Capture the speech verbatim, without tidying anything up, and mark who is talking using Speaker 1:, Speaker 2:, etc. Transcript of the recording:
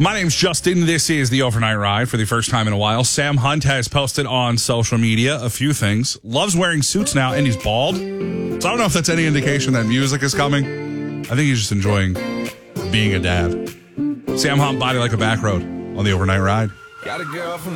Speaker 1: My name's Justin. This is the Overnight Ride for the first time in a while. Sam Hunt has posted on social media a few things. Loves wearing suits now, and he's bald. So I don't know if that's any indication that music is coming. I think he's just enjoying being a dad. Sam Hunt, Body Like a Back Road on the Overnight Ride. Got a girl from